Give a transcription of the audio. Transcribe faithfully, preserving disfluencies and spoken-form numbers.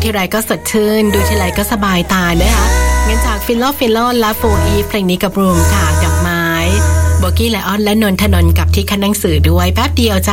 ทีไรก็สดชื่นดูทีไรก็สบายตานะคะงั้นจากฟิลโลฟิลโลและโฟอีเพลงนี้กับรูมค่ะดอกไม้โบกี้และออนและนนทนนท์กับที่คันหนังสือด้วยแป๊บเดียวจ้ะ